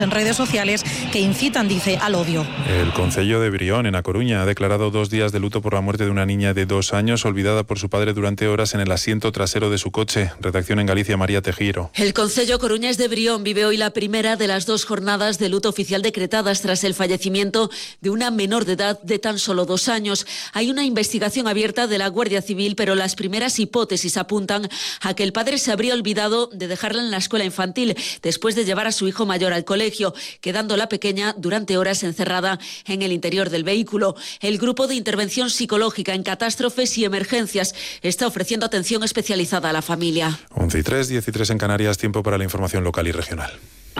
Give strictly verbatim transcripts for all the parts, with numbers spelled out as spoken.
en redes sociales que incitan, dice, al odio. El concello de Brión, en A Coruña, ha declarado dos días de luto por la muerte de una niña de dos años olvidada por su padre durante horas en el asiento trasero de su coche. Redacción en Galicia, María Tejiro. El concello coruñés de Brión vive hoy la primera de las dos jornadas de luto oficial decretadas tras el fallecimiento de una menor de edad de tan solo dos años. Hay una investigación abierta de la Guardia Civil, pero las primeras hipótesis apuntan a que el padre se habría olvidado de dejarla en la escuela infantil después de llevar a su hijo mayor al colegio, quedando la pequeña durante horas encerrada en el interior del vehículo. El grupo de intervención psicológica en catástrofes y emergencias está ofreciendo atención especializada a la familia. once y tres, diez y tres en Canarias, tiempo para la información local y regional.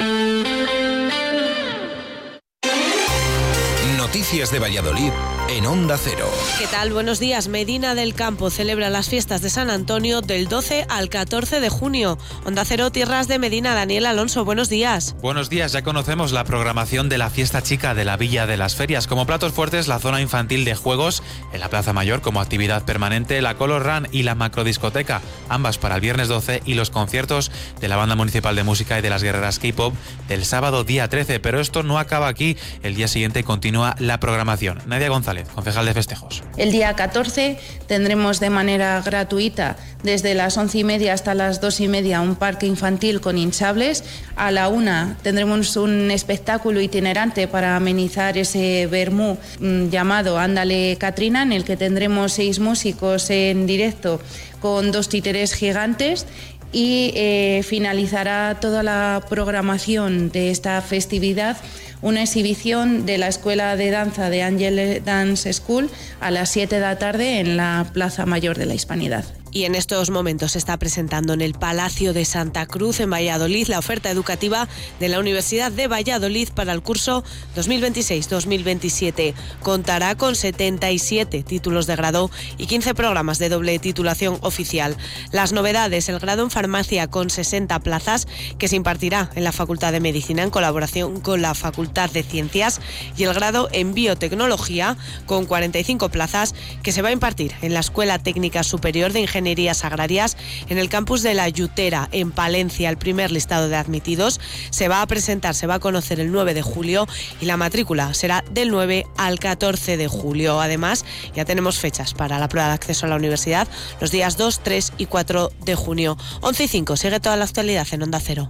Noticias de Valladolid en Onda Cero. ¿Qué tal? Buenos días. Medina del Campo celebra las fiestas de San Antonio del doce al catorce de junio. Onda Cero, tierras de Medina. Daniel Alonso, buenos días. Buenos días. Ya conocemos la programación de la fiesta chica de la Villa de las Ferias. Como platos fuertes, la zona infantil de juegos en la Plaza Mayor como actividad permanente, la Color Run y la macrodiscoteca, ambas para el viernes doce, y los conciertos de la Banda Municipal de Música y de las Guerreras K-Pop del sábado día trece. Pero esto no acaba aquí. El día siguiente continúa la programación. Nadia González, concejal de festejos. El día catorce tendremos de manera gratuita desde las once y media hasta las dos y media un parque infantil con hinchables. A la una tendremos un espectáculo itinerante para amenizar ese vermú mmm, llamado Ándale Catrina, en el que tendremos seis músicos en directo con dos títeres gigantes. Y eh, finalizará toda la programación de esta festividad una exhibición de la Escuela de Danza de Angel Dance School a las siete de la tarde en la Plaza Mayor de la Hispanidad. Y en estos momentos se está presentando en el Palacio de Santa Cruz, en Valladolid, la oferta educativa de la Universidad de Valladolid para el curso dos mil veintiséis dos mil veintisiete. Contará con setenta y siete títulos de grado y quince programas de doble titulación oficial. Las novedades: el grado en farmacia con sesenta plazas, que se impartirá en la Facultad de Medicina en colaboración con la Facultad de Ciencias, y el grado en biotecnología con cuarenta y cinco plazas, que se va a impartir en la Escuela Técnica Superior de Ingeniería Ingenierías Agrarias en el campus de La Yutera, en Palencia. El primer listado de admitidos se va a presentar, se va a conocer el nueve de julio, y la matrícula será del nueve al catorce de julio. Además, ya tenemos fechas para la prueba de acceso a la universidad, los días dos, tres y cuatro de junio. once y cinco, sigue toda la actualidad en Onda Cero.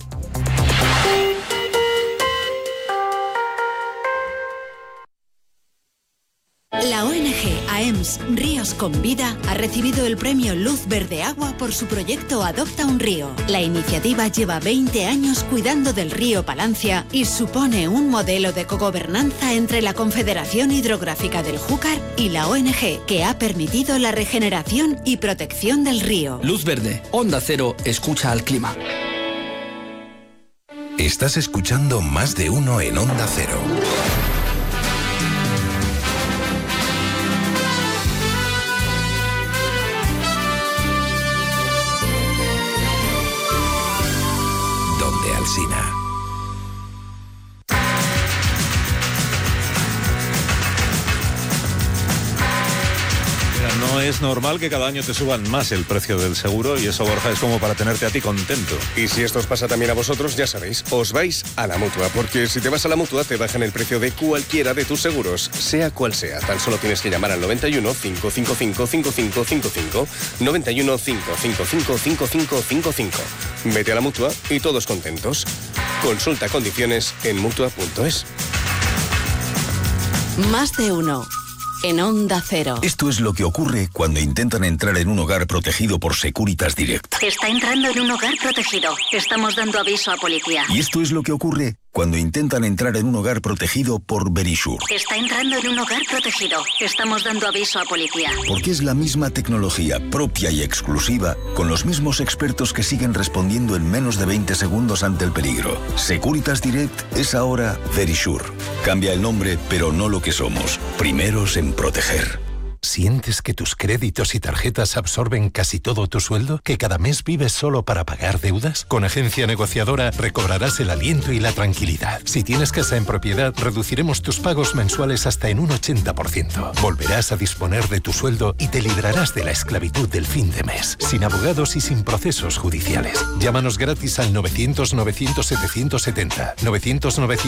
La O N G A E M S Ríos con Vida ha recibido el premio Luz Verde Agua por su proyecto Adopta un Río. La iniciativa lleva veinte años cuidando del río Palancia y supone un modelo de cogobernanza entre la Confederación Hidrográfica del Júcar y la O N G, que ha permitido la regeneración y protección del río. Luz Verde, Onda Cero, escucha al clima. Estás escuchando Más de Uno en Onda Cero. Alsina. No es normal que cada año te suban más el precio del seguro, y eso, Borja, es como para tenerte a ti contento. Y si esto os pasa también a vosotros, ya sabéis, os vais a la Mutua, porque si te vas a la Mutua te bajan el precio de cualquiera de tus seguros, sea cual sea. Tan solo tienes que llamar al noventa y uno, cinco cinco cinco, cinco cinco cinco cinco, noventa y uno, cinco cinco cinco, cinco cinco cinco cinco. Vete a la Mutua y todos contentos. Consulta condiciones en mutua punto es. Más de Uno en Onda Cero. Esto es lo que ocurre cuando intentan entrar en un hogar protegido por Securitas Direct. Está entrando en un hogar protegido. Estamos dando aviso a policía. Y esto es lo que ocurre cuando intentan entrar en un hogar protegido por Verisure. Está entrando en un hogar protegido. Estamos dando aviso a policía. Porque es la misma tecnología propia y exclusiva, con los mismos expertos que siguen respondiendo en menos de veinte segundos ante el peligro. Securitas Direct es ahora Verisure. Cambia el nombre, pero no lo que somos. Primeros en proteger. ¿Sientes que tus créditos y tarjetas absorben casi todo tu sueldo? ¿Que cada mes vives solo para pagar deudas? Con Agencia Negociadora recobrarás el aliento y la tranquilidad. Si tienes casa en propiedad, reduciremos tus pagos mensuales hasta en un ochenta por ciento. Volverás a disponer de tu sueldo y te librarás de la esclavitud del fin de mes, sin abogados y sin procesos judiciales. Llámanos gratis al novecientos, novecientos, setecientos setenta. novecientos, novecientos